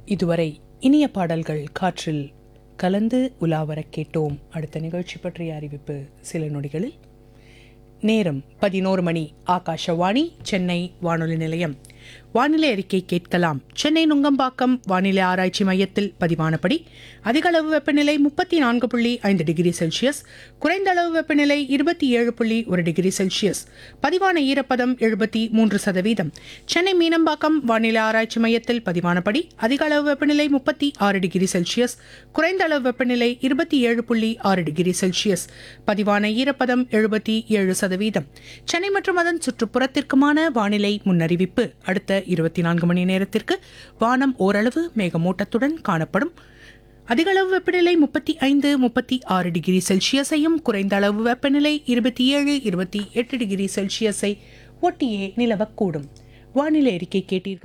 இதுவரை இனிய பாடல்கள் காற்றில் கலந்து உலாவரக் கேட்டோம். அடுத்த நிகழ்ச்சி பற்றிய அறிவிப்பு சில நொடிகளில். நேரம் 11 மணி. ஆகாஷவாணி சென்னை வானொலி நிலையம். வானிலை அறிக்கை கேட்கலாம். சென்னை நுங்கம்பாக்கம் வானிலை ஆராய்ச்சி மையத்தில் பதிவானபடி அதிக அளவு வெப்பநிலை 34.5 டிகிரி செல்சியஸ், குறைந்த அளவு வெப்பநிலை 27.1 டிகிரி செல்சியஸ், பதிவான ஈரப்பதம் 73%. சென்னை மீனம்பாக்கம் வானிலை ஆராய்ச்சி மையத்தில் பதிவானபடி அதிக அளவு வெப்பநிலை 36 டிகிரி செல்சியஸ், குறைந்த அளவு வெப்பநிலை 27.6 டிகிரி செல்சியஸ், பதிவான ஈரப்பதம் 77%. சென்னை மற்றும் அதன் சுற்றுப்புறத்திற்குமான வானிலை முன்னறிவிப்பு. அடுத்த 24 மணி நேரத்திற்கு வானம் ஓரளவு மேகமூட்டத்துடன் காணப்படும். அதிக அளவு வெப்பநிலை 35-36 டிகிரி செல்சியஸையும் குறைந்த அளவு வெப்பநிலை 27-28 டிகிரி செல்சியஸை ஒட்டியே நிலவக்கூடும். வானிலை அறிக்கை கேட்டீர்கள்.